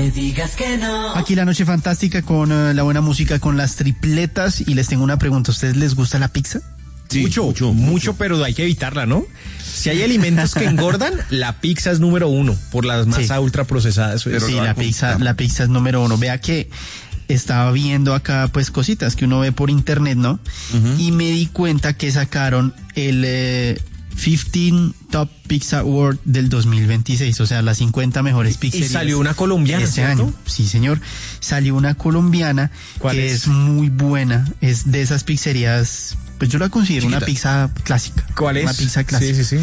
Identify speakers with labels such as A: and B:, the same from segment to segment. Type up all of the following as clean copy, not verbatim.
A: le digas que no.
B: Aquí la noche fantástica con la buena música, con las tripletas. Y les tengo una pregunta, ¿a ustedes les gusta la pizza?
C: Sí, mucho, pero hay que evitarla, ¿no? Si hay alimentos que engordan, la pizza es número uno por las masas ultraprocesadas.
B: Sí, la pizza es número uno. Vea que estaba viendo acá pues cositas que uno ve por internet, ¿no? Y me di cuenta que sacaron el 15 Top Pizza Award del 2026, o sea, las 50 mejores pizzerías.
C: Y salió una colombiana
B: este año. Sí, señor. Salió una colombiana que es muy buena. Es de esas pizzerías, pues yo la considero una pizza clásica.
C: ¿Cuál es?
B: Una pizza clásica.
C: Sí.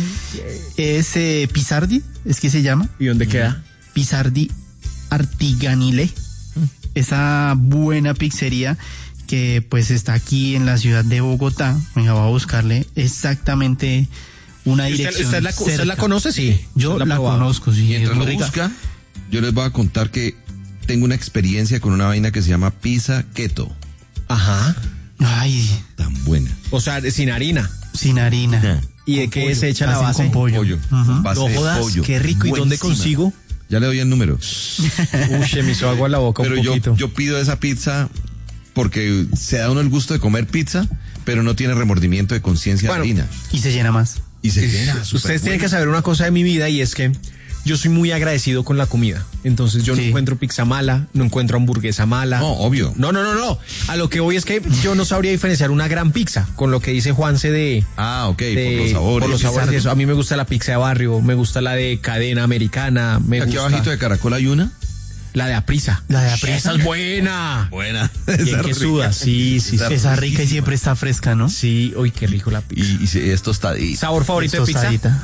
B: Es Pizzardi, es que se llama.
C: ¿Y dónde queda?
B: Pizzardi Artiganile. Esa buena pizzería que pues está aquí en la ciudad de Bogotá. Venga, voy a buscarle exactamente una dirección.
C: ¿Usted la conoce? Sí.
B: Yo la conozco, sí.
D: Mientras lo busca, yo les voy a contar que tengo una experiencia con una vaina que se llama pizza keto.
C: Ajá.
B: Ay.
D: Tan buena.
C: O sea, sin harina.
B: Sin harina.
C: ¿Y de qué se echa la base?
B: Con pollo.
D: Base
C: no jodas,
D: de pollo.
C: qué rico. ¿Y dónde consigo?
D: Ya le doy el número.
C: Uy, me hizo agua en la boca.
D: Pero
C: un poquito.
D: yo pido esa pizza porque se da uno el gusto de comer pizza, pero no tiene remordimiento de conciencia de harina.
B: Y se llena más.
D: Y se llena.
C: Ustedes tienen que saber una cosa de mi vida, y es que yo soy muy agradecido con la comida. Entonces yo no encuentro pizza mala, no encuentro hamburguesa mala.
D: No, obvio.
C: No. A lo que voy es que yo no sabría diferenciar una gran pizza con lo que dice Juanse de...
D: Ok, por los sabores.
C: Por los sabores y eso. A mí me gusta la pizza de barrio, me gusta la de cadena americana,
D: Aquí abajito de Caracol hay una.
C: La de Aprisa. Esa es buena.
D: Buena.
C: Bien que suda. Sí.
B: Esa rica y siempre está fresca, ¿no?
C: Sí, uy, qué rico la pizza.
D: Y es tostadita.
C: ¿Sabor favorito de pizza?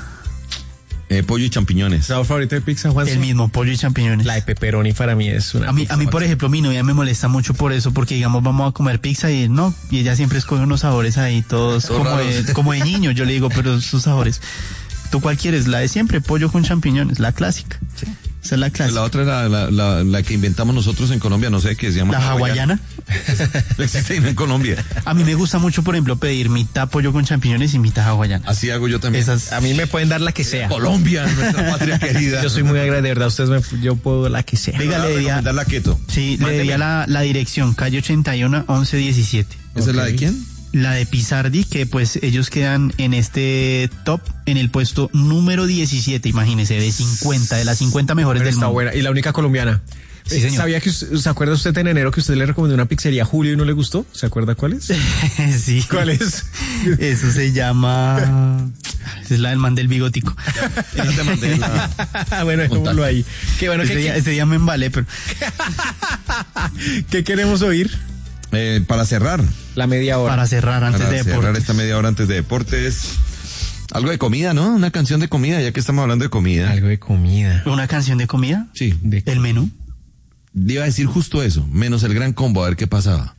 D: Pollo y champiñones.
C: ¿Sabor favorito de pizza, Juan?
B: El mismo, pollo y champiñones.
C: La de pepperoni para mí es una...
B: A mí, por ejemplo, mi novia me molesta mucho por eso, porque digamos vamos a comer pizza y ella siempre escoge unos sabores ahí todos como de niño. Yo le digo, pero sus sabores. ¿Tú cuál quieres? La de siempre, pollo con champiñones, la clásica. Sí. Esa es la clásica.
D: La otra era la que inventamos nosotros en Colombia, no sé qué se llama.
B: ¿La hawaiana?
D: Existe en Colombia.
B: A mí me gusta mucho, por ejemplo, pedir mitad pollo con champiñones y mitad hawaiana.
D: Así hago yo también.
C: A mí me pueden dar la que sea.
D: Colombia, nuestra patria querida.
C: Yo soy muy agradecido, de verdad, yo puedo la que sea.
B: Venga, le diría
D: la keto.
B: Sí, le diría la dirección, calle 81, 1117.
D: ¿Esa es la de quién?
B: La de Pizzardi, que pues ellos quedan en este top, en el puesto número 17, imagínese, de 50, de las 50 mejores del mundo.
C: Buena. Y la única colombiana.
B: Sí, señor.
C: ¿Sabía que se acuerda usted en enero que usted le recomendó una pizzería a Julio y no le gustó? ¿Se acuerda cuál es?
B: Sí.
C: ¿Cuál es?
B: Eso se llama... Es la del man del bigotico.
D: Ya te mandé
C: bueno, dejémoslo ahí. Qué bueno
B: este día me embalé, pero...
C: ¿Qué queremos oír?
D: Para cerrar.
C: La media hora.
B: Para cerrar antes de deportes.
D: Cerrar esta media hora antes de deportes. Algo de comida, ¿no? Una canción de comida, ya que estamos hablando de comida.
C: Algo de comida.
B: ¿Una canción de comida?
D: Sí.
B: ¿El menú?
D: Iba a decir justo eso, menos el gran combo, a ver qué pasaba.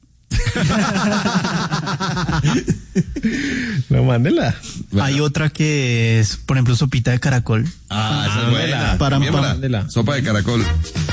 C: No, mándela.
B: Bueno. Hay otra que es, por ejemplo, sopita de caracol.
D: Esa es buena.
B: Sopa
D: de caracol.